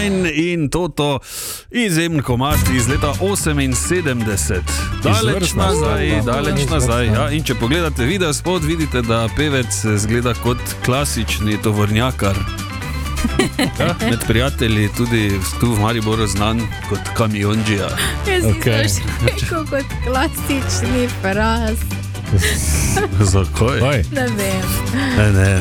Mine in Toto, izjemen komad iz leta 78. Daleč nazaj. Ja, in če pogledate video spod, vidite, da pevec zgleda kot klasični tovornjakar. Ja, med prijatelji tudi tu v Mariboru znan kot kamionđija. Jaz si rekel kot klasični fraz. Zakaj? Ne vem. Ne.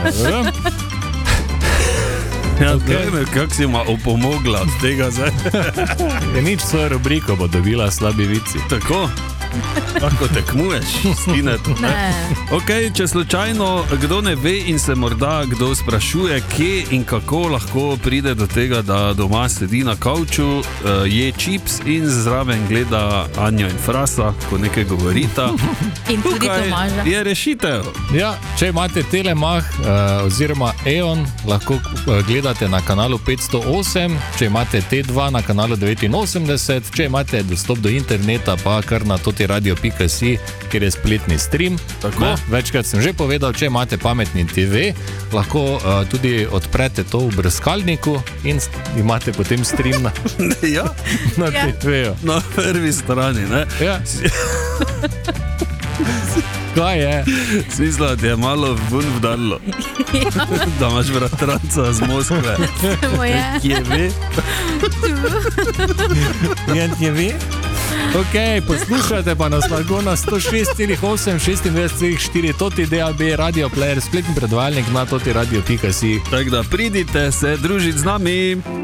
Ja, okay. Kako si ima opomogla od tega zdaj? Je nič, svojo rubriko bo dobila slabi vici. Tako? Lahko tekmuješ, Skinet. Ne. Ok, če slučajno kdo ne ve in se morda kdo sprašuje, kje in kako lahko pride do tega, da doma sedi na kavču, je čips in zraven gleda Anjo in Frasa, ko nekaj govorita. In tudi Tomaža. Je rešitev. Ja, če imate Telemach oziroma EON, lahko gledate na kanalu 508, če imate T2 na kanalu 89, če imate dostop do interneta, pa kar na totiradio.si, kjer je spletni stream. Tako. Večkrat sem že povedal, če imate pametni TV, lahko tudi odprete to v brskalniku in imate potem stream na TV-ju. Na prvi strani, ne? Ja. Kaj je? Smisla ti je malo vun vdarlo. Da imaš bratranca z Moskve. Kje ve? Kje ve? Ok, poslušajte pa nas lahko na 106,8, 26,4 Toti DAB, Radio Player, spletni predvajalnik na totiradio.si. Tako da pridite se družiti z nami.